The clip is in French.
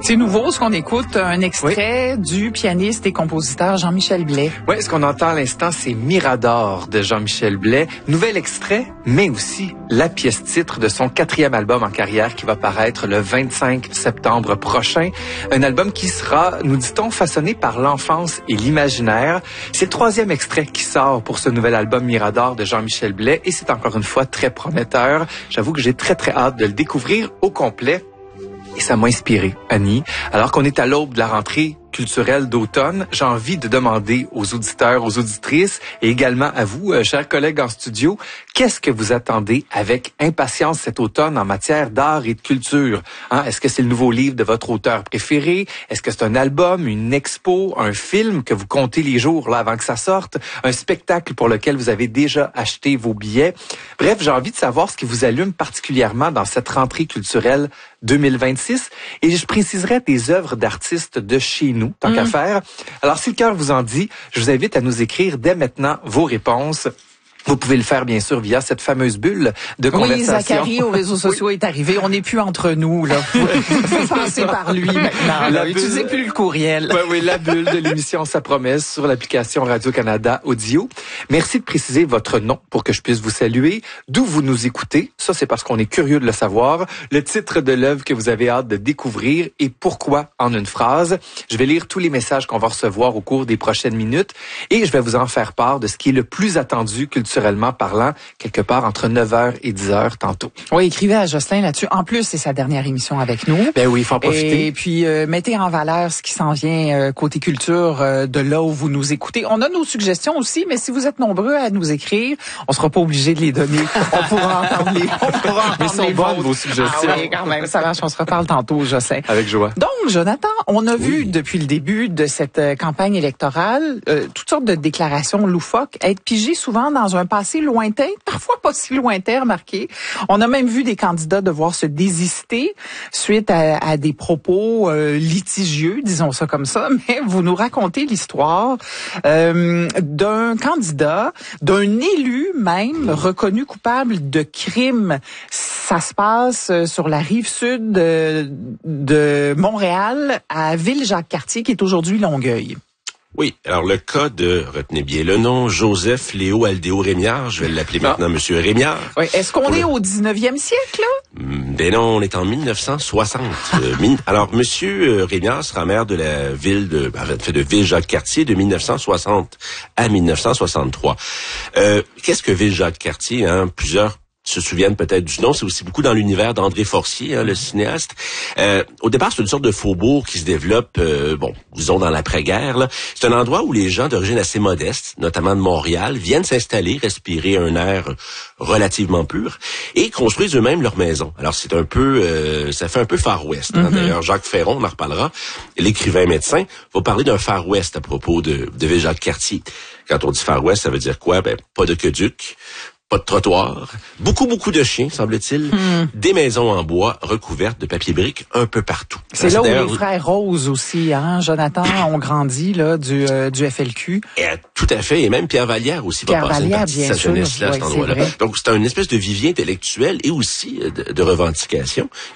C'est nouveau ce qu'on écoute, un extrait du pianiste et compositeur Jean-Michel Blais. Oui, ce qu'on entend à l'instant, c'est Mirador de Jean-Michel Blais. Nouvel extrait, mais aussi la pièce titre de son 4e album en carrière qui va paraître le 25 septembre prochain. Un album qui sera, nous dit-on, façonné par l'enfance et l'imaginaire. C'est le 3e extrait qui sort pour ce nouvel album Mirador de Jean-Michel Blais et c'est encore une fois très prometteur. J'avoue que j'ai très hâte de le découvrir au complet. Et ça m'a inspiré, Annie. Alors qu'on est à l'aube de la rentrée culturelle d'automne, j'ai envie de demander aux auditeurs, aux auditrices et également à vous, chers collègues en studio, qu'est-ce que vous attendez avec impatience cet automne en matière d'art et de culture? Est-ce que c'est le nouveau livre de votre auteur préféré? Est-ce que c'est un album, une expo, un film que vous comptez les jours là avant que ça sorte? Un spectacle pour lequel vous avez déjà acheté vos billets? Bref, j'ai envie de savoir ce qui vous allume particulièrement dans cette rentrée culturelle 2026. Et je préciserai des œuvres d'artistes de chez nous, tant qu'à faire. Alors, si le cœur vous en dit, je vous invite à nous écrire dès maintenant vos réponses. Vous pouvez le faire, bien sûr, via cette fameuse bulle de conversation. Oui, Zachary, aux réseaux sociaux, est arrivé. On n'est plus entre nous, là. Vous passez par lui maintenant. Utilisez plus le courriel. Oui, la bulle de l'émission Ça promesse sur l'application Radio-Canada Audio. Merci de préciser votre nom pour que je puisse vous saluer. D'où vous nous écoutez. Ça, c'est parce qu'on est curieux de le savoir. Le titre de l'œuvre que vous avez hâte de découvrir et pourquoi en une phrase. Je vais lire tous les messages qu'on va recevoir au cours des prochaines minutes et je vais vous en faire part de ce qui est le plus attendu culturellement parlant, quelque part entre 9h et 10h tantôt. Oui, écrivez à Jocelyn là-dessus. En plus, c'est sa dernière émission avec nous. Ben oui, il faut en profiter. Et puis, mettez en valeur ce qui s'en vient côté culture de là où vous nous écoutez. On a nos suggestions aussi, mais si vous êtes nombreux à nous écrire, on sera pas obligé de les donner. On pourra entendre les Mais sont bonnes vos suggestions. Ah oui, quand même, ça marche. On se reparle tantôt, Jocelyn. Avec joie. Donc, Jonathan, on a vu depuis le début de cette campagne électorale toutes sortes de déclarations loufoques être pigées souvent dans un passé lointain, parfois pas si lointain, remarquez. On a même vu des candidats devoir se désister suite à des propos litigieux, disons ça comme ça, mais vous nous racontez l'histoire d'un candidat, d'un élu même, reconnu coupable de crime. Ça se passe sur la rive sud de Montréal, à Ville-Jacques-Cartier, qui est aujourd'hui Longueuil. Oui, alors le cas de, retenez bien le nom, Joseph Léo Aldéo Rémiard, je vais l'appeler maintenant Monsieur Rémiard. Oui, est-ce qu'on est au 19e siècle, là? Ben non, on est en 1960. Alors, Monsieur Rémiard sera maire de la ville de Ville-Jacques-Cartier de 1960 à 1963. Qu'est-ce que Ville-Jacques-Cartier, plusieurs se souviennent peut-être du nom, c'est aussi beaucoup dans l'univers d'André Forcier, le cinéaste. Au départ, c'est une sorte de faubourg qui se développe, disons dans l'après-guerre. Là. C'est un endroit où les gens d'origine assez modeste, notamment de Montréal, viennent s'installer, respirer un air relativement pur et construisent eux-mêmes leur maison. Alors c'est un peu, ça fait un peu Far West. D'ailleurs, Jacques Ferron, on en reparlera, l'écrivain médecin, va parler d'un Far West à propos de Ville-Jacques-Cartier. Quand on dit Far West, ça veut dire quoi? Ben, pas d'aqueduc, pas de trottoir, beaucoup de chiens, semble-t-il, des maisons en bois recouvertes de papier brique un peu partout. C'est là où les frères Rose aussi, Jonathan, ont grandi là du FLQ. Et, tout à fait, et même Pierre Vallière aussi va passer une partie de sa jeunesse là, à cet endroit-là. Donc c'est une espèce de vivier intellectuel et aussi de revendication.